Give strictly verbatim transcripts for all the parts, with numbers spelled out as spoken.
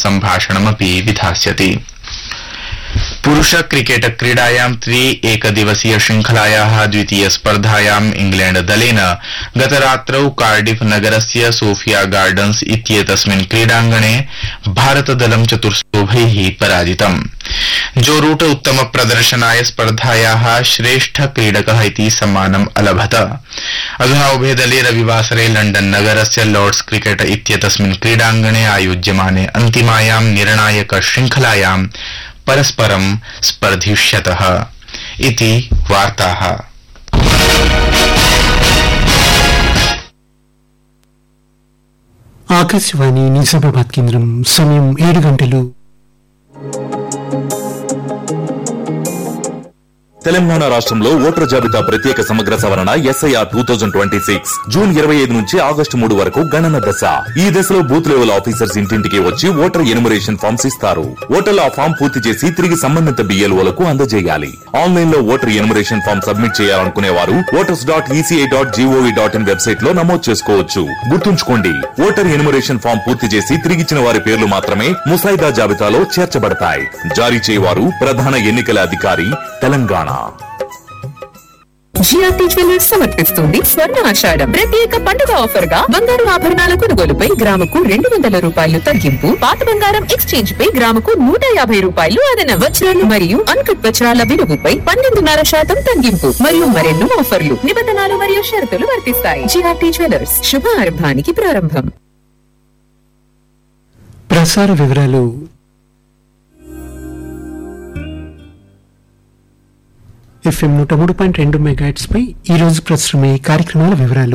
सम्भाषणमपि विधास्यति। पुरुष क्रिकेट क्रीडायां त्रि एकदिवसीय श्रृंखलायाः द्वितीय स्पर्धायां इंग्लैंड दलेन गतरात्रौ कार्डिफ नगरस्य सोफिया गार्डन्स इत्येतस्मिन् क्रीडाङ्गणे भारतदलं चतुर्शोभैः पराजितम्। जो रूट उत्तम प्रदर्शनाय स्पर्धायाः श्रेष्ठ क्रीडकः इति सम्मानम् अलभत। अधुना उभे दले रविवासरे लण्डन नगरस्य लॉर्ड्स क्रिकेट इत्येतस्मिन् क्रीडाङ्गणे आयोज्यमाने अन्तिमायां निर्णायक श्रृंखलायां परस्परं स्पर्धिष्यतः इति वार्ताः। ఆకాశవాణి నిజామాబాద్ కేంద్రం సమయం ఏడు గంటలు. తెలంగాణ రాష్ట్రంలో ఓటర్ జాబితా ప్రత్యేక సమగ్ర సవరణ SIR two thousand twenty six June ఇరవై ఐదు నుంచి ఆగస్టు మూడు వరకు గణన దశ. ఈ దశలో బూత్ లెవెల్ ఆఫీసర్స్ ఇంటింటికి వచ్చి ఓటర్ ఎన్యుమరేషన్ ఫామ్స్ ఇస్తారు. ఓటర్లు ఆ ఫామ్ పూర్తి చేసి తిరిగి సంబంధిత బిఎల్ఓలకు అందజేయాలి. ఆన్లైన్ లో ఓటర్ ఎన్యుమరేషన్ ఫామ్ సబ్మిట్ చేయాలనుకునే వారు voters dot ECI dot GOV dot in website లో నమోదు చేసుకోవచ్చు. గుర్తుంచుకోండి, ఓటర్ ఎన్యుమరేషన్ ఫామ్ పూర్తి చేసి తిరిగిచ్చిన వారి పేర్లు మాత్రమే ముసాయిదా జాబితాలో చేర్చబడతాయి. జారీ చేయవారు ప్రధాన ఎన్నికల అధికారి తెలంగాణ. జిఆర్టీ జ్యువెలర్స్ సమర్పిస్తుంది స్వర్ణ ఆషాఢం ప్రత్యేక పండుగ ఆఫర్ గా బంగారు ఆభరణాల కొనుగోలుపై గ్రాముకు రెండు వందల రూపాయలు తగ్గింపు, పాత బంగారం ఎక్స్చేంజ్ పై గ్రాముకు నూట యాభై రూపాయలు అదన, వజ్రాలు మరియు అన్కట్ వజ్రాల విలువపై పన్నెండున్నర శాతం తగ్గింపు మరియు మరెన్నో ఆఫర్లు, నిబంధనలు మరియు షరతులు వర్తిస్తాయి. జిఆర్టీ జ్యువెలర్స్ శుభారంభానికి ప్రారంభం. ప్రసార వివరాలు. ఎఫ్ఎం నూట మూడు పాయింట్ రెండు మెగాహెర్ట్జ్ పై ఈ రోజు ప్రసారమయ్యే కార్యక్రమాల వివరాలు.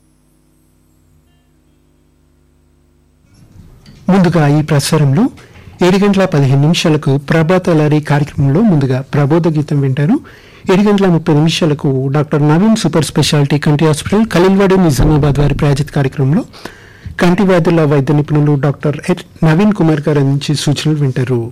ముందుగా ఈ ప్రసారంలో ఏడు గంటల పదిహేను నిమిషాలకు ప్రభాత లారీ కార్యక్రమంలో ముందుగా ప్రబోధ గీతం వింటారు. ఏడు గంటల ముప్పై నిమిషాలకు డాక్టర్ నవీన్ సూపర్ స్పెషాలిటీ కంటి హాస్పిటల్ ఖలీల్వాడి నిజామాబాద్ వారి ప్రాయోజిత కార్యక్రమంలో కంటి వ్యాధుల వైద్య నిపుణులు డాక్టర్ నవీన్ కుమార్ గారు అందించే సూచనలు వింటారు.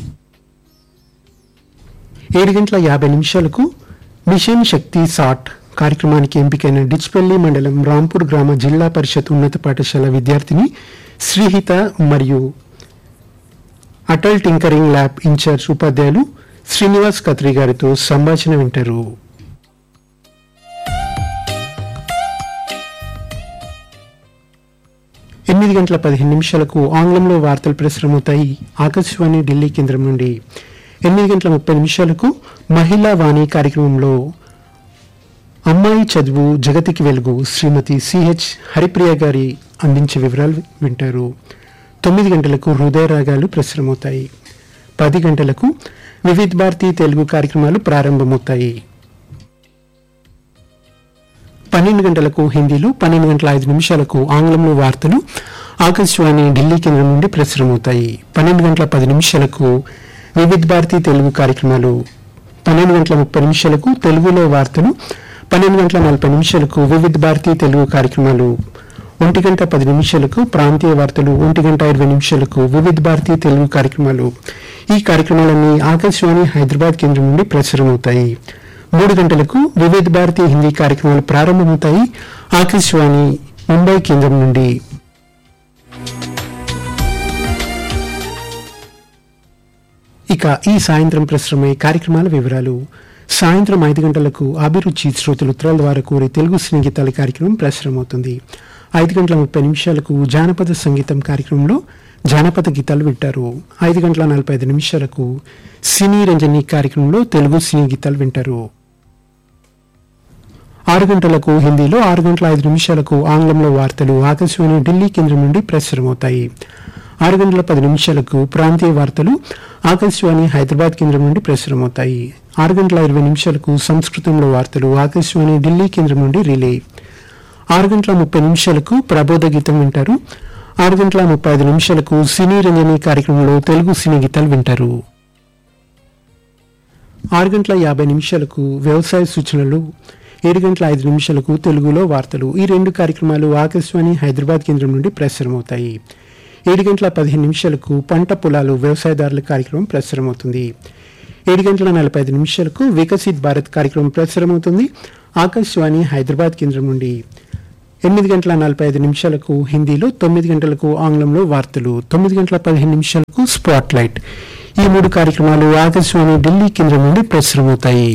ఏడు గంటల యాభై నిమిషాలకు మిషన్ శక్తి సాట్ కార్యక్రమానికి ఎంపికైన డిచ్పల్లి మండలం రాంపూర్ గ్రామ జిల్లా పరిషత్ ఉన్నత పాఠశాల విద్యార్థిని శ్రీహిత మరియు అటల్ టింకరింగ్ ల్యాబ్ ఇన్ఛార్జ్ ఉపాధ్యాయులు శ్రీనివాస్ కత్రి గారితో సంభాషణ వింటారు. ఎనిమిది గంటల పదిహేను నిమిషాలకు ఆంగ్లంలో వార్తలు ప్రసారమవుతాయి ఆకాశవాణి ఢిల్లీ కేంద్రం నుండి. ఎనిమిది గంటల ముప్పై నిమిషాలకు మహిళా వాణి కార్యక్రమంలో అమ్మాయి చదువు జగతికి వెలుగు శ్రీమతి సిహెచ్ హరిప్రియ గారి అందించే వివరాలు వింటారు. తొమ్మిది గంటలకు హృదయ రాగాలు ప్రసారమవుతాయి. పది గంటలకు వివిధ భారతి తెలుగు కార్యక్రమాలు ప్రారంభమవుతాయి. పన్నెండు గంటలకు హిందీలో, పన్నెండు గంటల ఐదు నిమిషాలకు ఆంగ్లంలో వార్తలు ఆకాశవాణి ఢిల్లీ కేంద్రం నుండి ప్రసారమవుతాయి. పన్నెండు గంటల పది నిమిషాలకు వివిధ భారతి తెలుగు కార్యక్రమాలు, పన్నెండు గంటల ముప్పై నిమిషాలకు తెలుగులో వార్తలు, పన్నెండు గంటల నలభై నిమిషాలకు వివిధ భారతి తెలుగు కార్యక్రమాలు, ఒంటి గంట పది నిమిషాలకు ప్రాంతీయ వార్తలు, ఒంటి గంట ఇరవై నిమిషాలకు వివిధ భారతి తెలుగు కార్యక్రమాలు. ఈ కార్యక్రమాలన్నీ ఆకాశవాణి హైదరాబాద్ కేంద్రం నుండి ప్రసారమవుతాయి. మూడు గంటలకు వివిధ భారతి హిందీ కార్యక్రమాలు ప్రారంభమవుతాయి ఆకాశవాణి ముంబై కేంద్రం నుండి. ఇక ఈ సాయంత్రం ప్రసారమయ్యే కార్యక్రమాల వివరాలు. సాయంత్రం ఐదు గంటలకు అభిరుచి శ్రోతలు ఉత్తరాల ద్వారా కోరే తెలుగు సినీ గీతాల కార్యక్రమం ప్రసారమవుతుంది. ఐదు గంటల ముప్పై నిమిషాలకు జానపద సంగీతం కార్యక్రమంలో జానపద గీతాలు వింటారు. ఐదు గంటల నలభై ఐదు నిమిషాలకు సినీ రంజని కార్యక్రమంలో తెలుగు సినీ గీతాలు వింటారు. ఆరు గంటలకు హిందీలో, ఆరు గంటల ఐదు నిమిషాలకు ఆంగ్లంలో వార్తలు ఆకాశవాణి ఢిల్లీ కేంద్రం నుండి ప్రసారమవుతాయి. ఆరు గంటల పది నిమిషాలకు ప్రాంతీయ వార్తలు ఆకాశవాణి హైదరాబాద్ కేంద్రం నుండి ప్రసారమవుతాయి. ఆరు గంటల ఇరవై నిమిషాలకు సంస్కృతంలో వార్తలు ఆకాశవాణి ఢిల్లీ కేంద్రం నుండి రిలే. ఆరు గంటల ముప్పై నిమిషాలకు ప్రబోధ గీతం వింటారు. ఆరు గంటల ముప్పై ఐదు నిమిషాలకు సినీ రంజని కార్యక్రమంలో తెలుగు సినీ గీతాలు వింటారు. ఆరు గంటల యాభై నిమిషాలకు వ్యవసాయ సూచనలు, ఏడు గంటల ఐదు నిమిషాలకు తెలుగులో వార్తలు. ఈ రెండు కార్యక్రమాలు ఆకాశవాణి హైదరాబాద్ కేంద్రం నుండి ప్రసారమవుతాయి. ఏడు గంటల పదిహేను నిమిషాలకు పంట పొలాలు వ్యవసాయదారుల కార్యక్రమం ప్రసారమవుతుంది. ఏడు గంటల నలభై ఐదు నిమిషాలకు వికసిత్ భారత్ కార్యక్రమం ప్రసారమవుతుంది ఆకాశవాణి హైదరాబాద్ కేంద్రం నుండి. ఎనిమిది గంటల నలభై ఐదు నిమిషాలకు హిందీలో, తొమ్మిది గంటలకు ఆంగ్లంలో వార్తలు, తొమ్మిది గంటల పదిహేను నిమిషాలకు స్పాట్ లైట్. ఈ మూడు కార్యక్రమాలు ఆకాశవాణి ఢిల్లీ కేంద్రం నుండి ప్రసారమవుతాయి.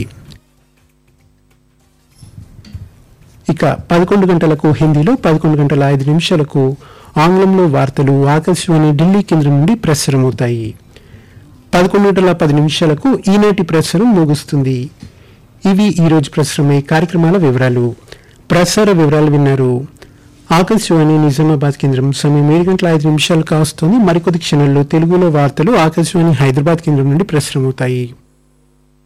ఇక పదకొండు గంటలకు హిందీలో, పదకొండు గంటల ఐదు నిమిషాలకు ఆంగ్లంలో వార్తలు ఆకాశవాణి ఢిల్లీ కేంద్రం నుండి ప్రసారమవుతాయి. పదకొండు గంటల పది నిమిషాలకు ఈనాటి ప్రసారం ముగుస్తుంది. ఇవి ఈరోజు ప్రసారమయ్యే కార్యక్రమాల వివరాలు. ప్రసార వివరాలు విన్నారు. ఆకాశవాణి నిజామాబాద్ కేంద్రం సమయం ఏడు గంటల ఐదు నిమిషాలు కావస్తుంది. మరికొద్ది క్షణాల్లో తెలుగులో వార్తలు ఆకాశవాణి హైదరాబాద్ కేంద్రం నుండి ప్రసారమవుతాయి.